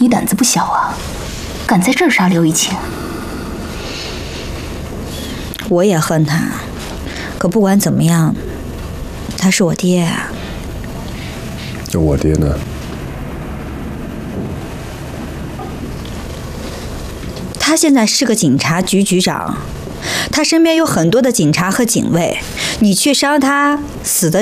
你胆子不小啊，敢在这儿杀刘以晴。 我也恨他，可不管怎么样，他是我爹啊。 那我爹呢？ 他现在是个警察局局长，他身边有很多的警察和警卫，你去伤他，死的